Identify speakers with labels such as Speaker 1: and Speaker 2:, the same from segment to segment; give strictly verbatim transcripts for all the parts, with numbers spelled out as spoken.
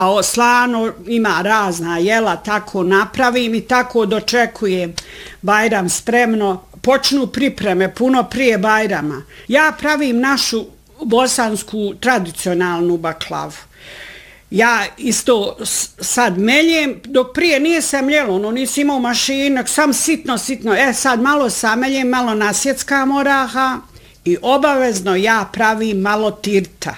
Speaker 1: Slano ima razna jela, tako napravim i tako dočekujem Bajram spremno. Počnu pripreme puno prije Bajrama. Ja pravim našu bosansku tradicionalnu baklavu. Ja isto sad meljem, dok prije nije se mljelo, ono nisi imao mašinu, sam sitno, sitno. E sad malo sameljem, malo nasjeckam oraha i obavezno ja pravim malo tirta.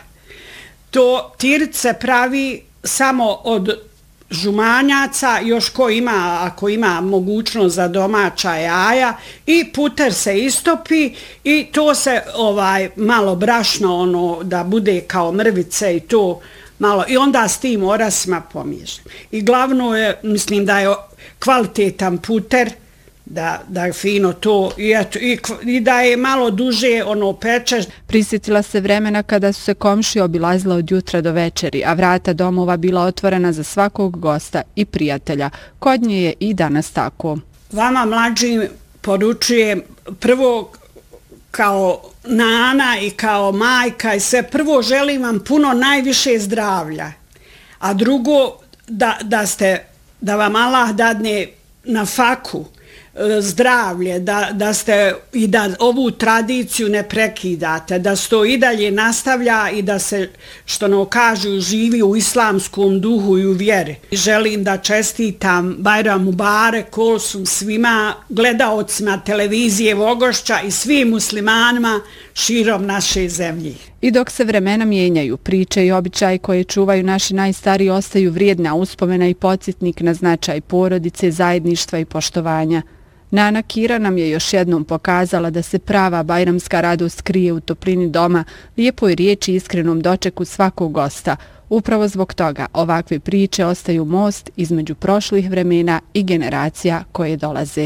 Speaker 1: To tirt se pravi samo od žumanjaca, još ko ima, ako ima mogućnost za domaća jaja, i puter se istopi i to se ovaj malo brašno ono da bude kao mrvice i to malo i onda s tim orasima pomiješam. I glavno je, mislim da je kvalitetan puter, da, da je fino to i, eto, i, i da je malo duže ono pečeš.
Speaker 2: Prisjetila se vremena kada su se komšije obilazile od jutra do večeri, a vrata domova bila otvorena za svakog gosta i prijatelja. Kod nje je i danas tako.
Speaker 1: Vama mlađim poručujem prvo kao nana i kao majka i sve, prvo želim vam puno najviše zdravlja, a drugo da, da, ste, da vam Allah dadne na faku zdravlje, da, da ste i da ovu tradiciju ne prekidate, da se to i dalje nastavlja i da se, što no kažu, živi u islamskom duhu i u vjeri. Želim da čestitam Bajram Mubarek Kolsum svima gledaocima televizije Vogošća i svim muslimanima širom naše zemlje.
Speaker 2: I dok se vremena mijenjaju, priče i običaji koje čuvaju naši najstariji ostaju vrijedna uspomena i podsjetnik na značaj porodice, zajedništva i poštovanja. Nana Kira nam je još jednom pokazala da se prava bajramska radost krije u toplini doma, lijepoj riječi i iskrenom dočeku svakog gosta. Upravo zbog toga ovakve priče ostaju most između prošlih vremena i generacija koje dolaze.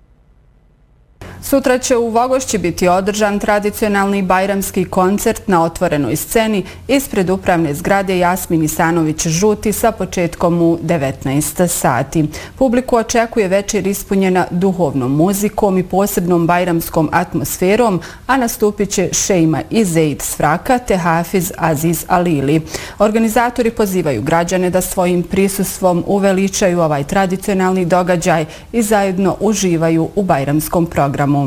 Speaker 2: Sutra će u Vogošći biti održan tradicionalni bajramski koncert na otvorenoj sceni ispred upravne zgrade Jasmin Isanović Žuti sa početkom u devetnaest sati. Publiku očekuje večer ispunjena duhovnom muzikom i posebnom bajramskom atmosferom, a nastupit će Šejma Izeid Svraka te Hafiz Aziz Alili. Organizatori pozivaju građane da svojim prisustvom uveličaju ovaj tradicionalni događaj i zajedno uživaju u bajramskom programu.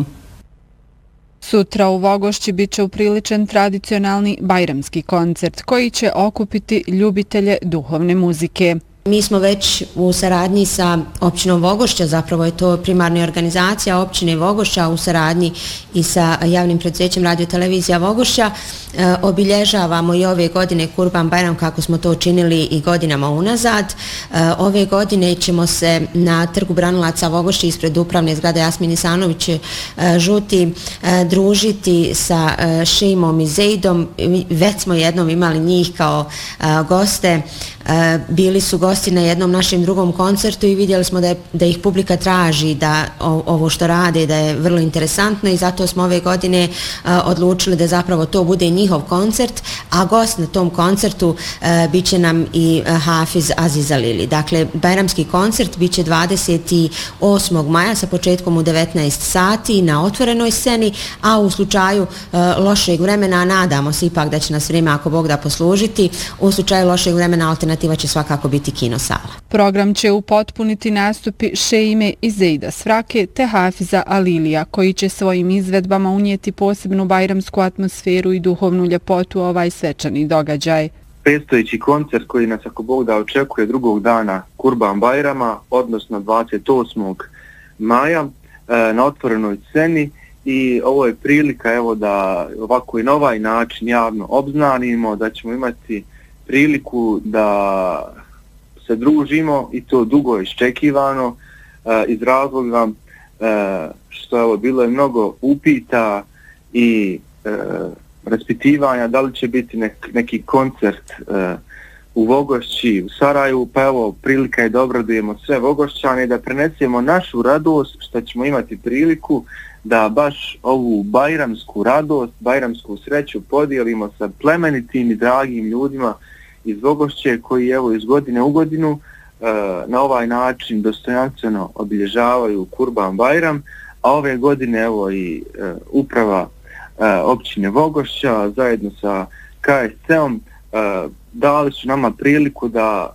Speaker 2: Sutra u Vogošći bit će upriličen tradicionalni bajramski koncert koji će okupiti ljubitelje duhovne muzike.
Speaker 3: Mi smo već u saradnji sa općinom Vogošća, zapravo je to primarna organizacija općine Vogošća u saradnji i sa javnim preduzećem Radio Televizija Vogošća. E, obilježavamo i ove godine Kurban Bajram kako smo to činili i godinama unazad. E, ove godine ćemo se na Trgu branilaca Vogošća ispred upravne zgrade Jasmin Isanović e, Žuti e, družiti sa e, Šejmom i Zeidom. Već smo jednom imali njih kao e, goste. E, bili su gosti na jednom našem drugom koncertu i vidjeli smo da, je, da ih publika traži da o, ovo što rade da je vrlo interesantno i zato smo ove godine a, odlučili da zapravo to bude njihov koncert, a gost na tom koncertu a, bit će nam i a, Hafiz Aziz Alili. Dakle, bajramski koncert bit će dvadeset osmog maja sa početkom u devetnaest sati na otvorenoj sceni, a u slučaju a, lošeg vremena, nadamo se ipak da će nas vrijeme ako Bog da poslužiti, u slučaju lošeg vremena alternativa će svakako biti kino sala.
Speaker 2: Program će upotpuniti nastupi Šejme Izeida Svrake te Hafiza Alilija, koji će svojim izvedbama unijeti posebnu bajramsku atmosferu i duhovnu ljepotu ovaj svečani događaj.
Speaker 4: Predstojeći koncert koji nas ako Bog da očekuje drugog dana Kurban Bajrama, odnosno dvadeset osmog maja na otvorenoj sceni, i ovo je prilika evo da ovako i na ovaj način javno obznanimo da ćemo imati priliku da se družimo i to dugo iščekivano e, iz razloga e, što evo bilo je mnogo upita i e, raspitivanja da li će biti nek, neki koncert e, u Vogošći, u Sarajevu, pa evo prilika je da obradujemo sve Vogošćane da prenesemo našu radost što ćemo imati priliku da baš ovu bajramsku radost, bajramsku sreću podijelimo sa plemenitim i dragim ljudima iz Vogošće koji evo iz godine u godinu e, na ovaj način dostojanstveno obilježavaju Kurban Bajram, a ove godine evo i e, uprava e, općine Vogošća zajedno sa K S C-om e, dali su nama priliku da